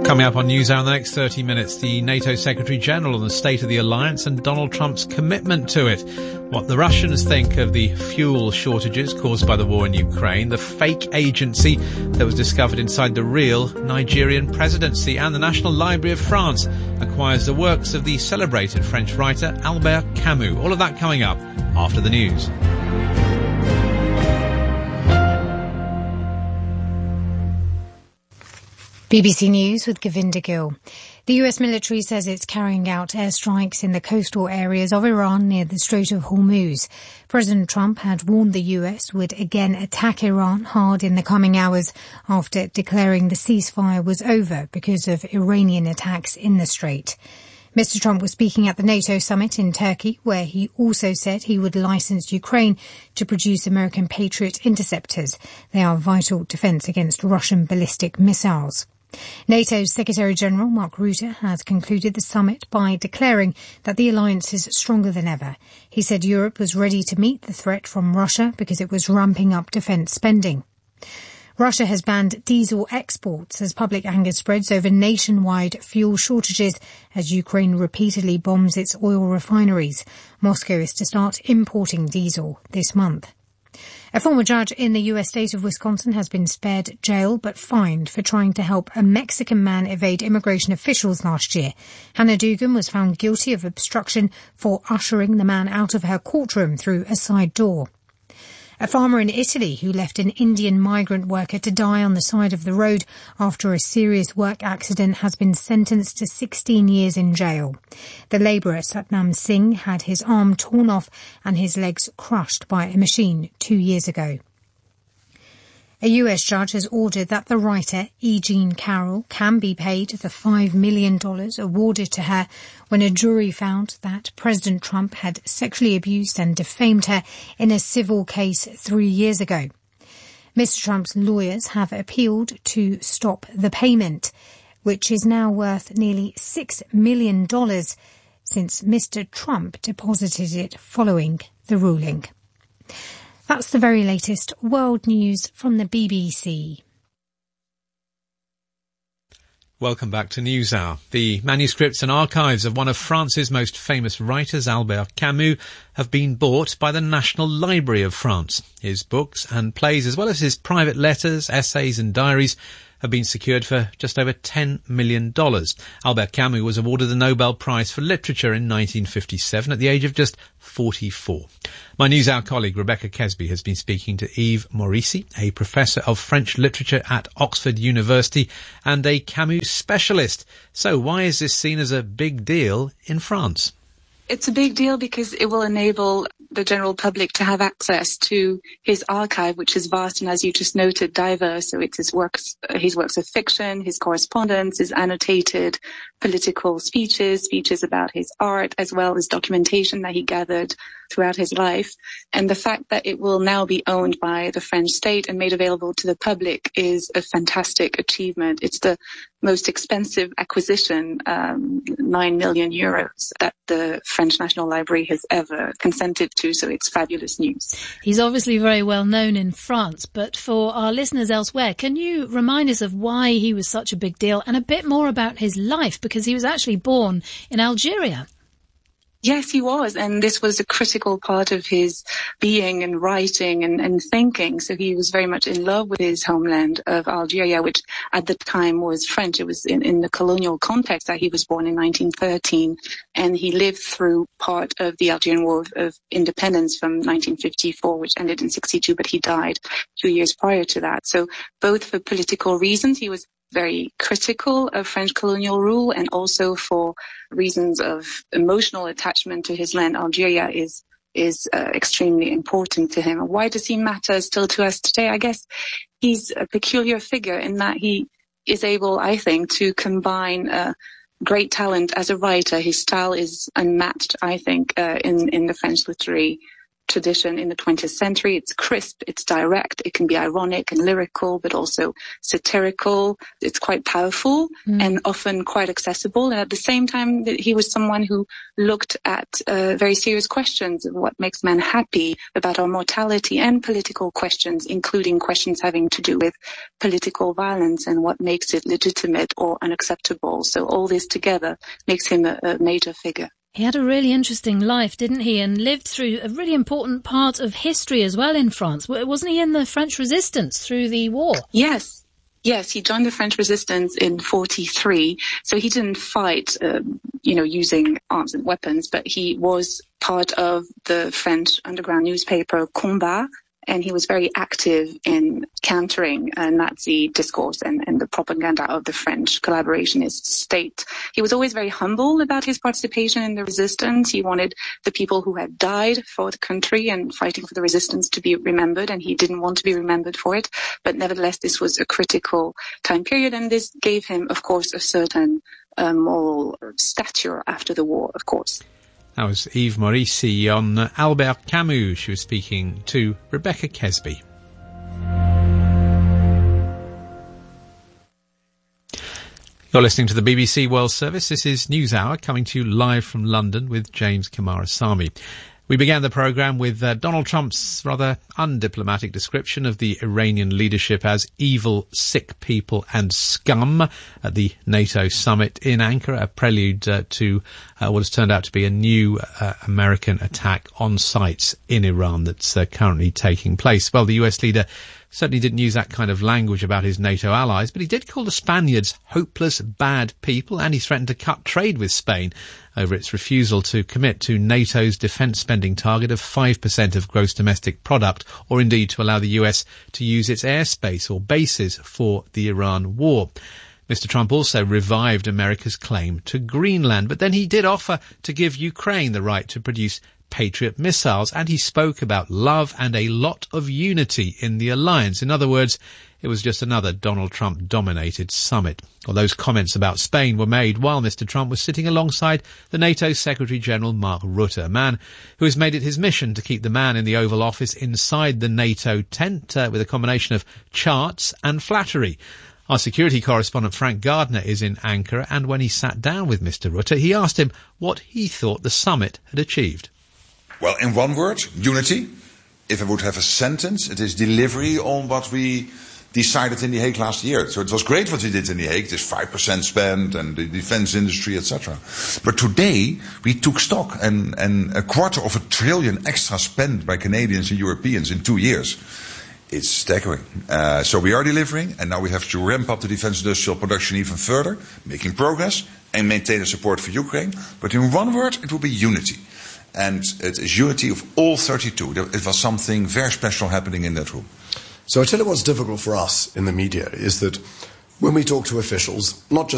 Coming up on NewsHour in the next 30 minutes, the NATO Secretary-General on the state of the alliance and Donald Trump's commitment to it. What the Russians think of the fuel shortages caused by the war in Ukraine, the fake agency that was discovered inside the real Nigerian presidency, and the National Library of France acquires the works of the celebrated French writer Albert Camus. All of that coming up after the news. BBC News with Govinda Gill. The US military says it's carrying out airstrikes in the coastal areas of Iran near the Strait of Hormuz. President Trump had warned the US would again attack Iran hard in the coming hours after declaring the ceasefire was over because of Iranian attacks in the strait. Mr. Trump was speaking at the NATO summit in Turkey, where he also said he would license Ukraine to produce American Patriot interceptors. They are vital defense against Russian ballistic missiles. NATO's Secretary-General Mark Rutte has concluded the summit by declaring that the alliance is stronger than ever. He said Europe was ready to meet the threat from Russia because it was ramping up defence spending. Russia has banned diesel exports as public anger spreads over nationwide fuel shortages as Ukraine repeatedly bombs its oil refineries. Moscow is to start importing diesel this month. A former judge in the U.S. state of Wisconsin has been spared jail but fined for trying to help a Mexican man evade immigration officials last year. Hannah Dugan was found guilty of obstruction for ushering the man out of her courtroom through a side door. A farmer in Italy who left an Indian migrant worker to die on the side of the road after a serious work accident has been sentenced to 16 years in jail. The labourer Satnam Singh had his arm torn off and his legs crushed by a machine 2 years ago. A US judge has ordered that the writer E. Jean Carroll can be paid the $5 million awarded to her when a jury found that President Trump had sexually abused and defamed her in a civil case 3 years ago. Mr. Trump's lawyers have appealed to stop the payment, which is now worth nearly $6 million since Mr. Trump deposited it following the ruling. That's the very latest world news from the BBC. Welcome back to NewsHour. The manuscripts and archives of one of France's most famous writers, Albert Camus, have been bought by the National Library of France. His books and plays, as well as his private letters, essays and diaries, have been secured for just over $10 million. Albert Camus was awarded the Nobel Prize for Literature in 1957 at the age of just 44. My NewsHour colleague Rebecca Kesby has been speaking to Yves Mauricy, a professor of French literature at Oxford University and a Camus specialist. So why is this seen as a big deal in France? It's a big deal because it will enable the general public to have access to his archive, which is vast and, as you just noted, diverse. So it's his works of fiction, his correspondence, his annotated political speeches about his art, as well as documentation that he gathered throughout his life. And the fact that it will now be owned by the French state and made available to the public is a fantastic achievement. It's the most expensive acquisition, 9 million euros, that the French National Library has ever consented to, so it's fabulous news. He's obviously very well known in France, but for our listeners elsewhere, can you remind us of why he was such a big deal and a bit more about his life, because he was actually born in Algeria? Yes, he was. And this was a critical part of his being and writing and thinking. So he was very much in love with his homeland of Algeria, which at the time was French. It was in the colonial context that he was born in 1913. And he lived through part of the Algerian War of Independence from 1954, which ended in 1962, but he died 2 years prior to that. So both for political reasons, he was very critical of French colonial rule, and also for reasons of emotional attachment to his land. Algeria is extremely important to him. Why does he matter still to us today? I guess he's a peculiar figure in that he is able, I think, to combine great talent as a writer. His style is unmatched, I think, in the French literary tradition in the 20th century. It's crisp, it's direct, it can be ironic and lyrical, but also satirical. It's quite powerful and often quite accessible. And at the same time, he was someone who looked at very serious questions of what makes man happy, about our mortality, and political questions, including questions having to do with political violence and what makes it legitimate or unacceptable. So all this together makes him a major figure. He had a really interesting life, didn't he? And lived through a really important part of history as well in France. Wasn't he in the French resistance through the war? Yes, he joined the French resistance in 1943. So he didn't fight, using arms and weapons, but he was part of the French underground newspaper Combat. And he was very active in countering Nazi discourse and the propaganda of the French collaborationist state. He was always very humble about his participation in the resistance. He wanted the people who had died for the country and fighting for the resistance to be remembered, and he didn't want to be remembered for it. But nevertheless, this was a critical time period, and this gave him, of course, a certain moral stature after the war, of course. That was Eve Morisi on Albert Camus. She was speaking to Rebecca Kesby. You're listening to the BBC World Service. This is NewsHour, coming to you live from London with James Kamarasamy. We began the programme with Donald Trump's rather undiplomatic description of the Iranian leadership as evil, sick people and scum at the NATO summit in Ankara, a prelude to what has turned out to be a new American attack on sites in Iran that's currently taking place. Well, the US leader certainly didn't use that kind of language about his NATO allies, but he did call the Spaniards hopeless, bad people, and he threatened to cut trade with Spain over its refusal to commit to NATO's defence spending target of 5% of gross domestic product, or indeed to allow the US to use its airspace or bases for the Iran war. Mr. Trump also revived America's claim to Greenland, but then he did offer to give Ukraine the right to produce Patriot missiles, and he spoke about love and a lot of unity in the alliance. In other words, it was just another Donald Trump-dominated summit. Well, those comments about Spain were made while Mr. Trump was sitting alongside the NATO Secretary-General Mark Rutte, a man who has made it his mission to keep the man in the Oval Office inside the NATO tent with a combination of charts and flattery. Our security correspondent Frank Gardner is in Ankara, and when he sat down with Mr. Rutte, he asked him what he thought the summit had achieved. Well, in one word, unity. If I would have a sentence, it is delivery on what we decided in The Hague last year. So it was great what we did in The Hague, this 5% spend and the defense industry, etc. But today, we took stock and $250 billion extra spent by Canadians and Europeans in 2 years. It's staggering. So we are delivering, and now we have to ramp up the defense industrial production even further, making progress and maintain the support for Ukraine. But in one word, it will be unity. And it is unity of all 32. It was something very special happening in that room. So I tell you what's difficult for us in the media is that when we talk to officials, not just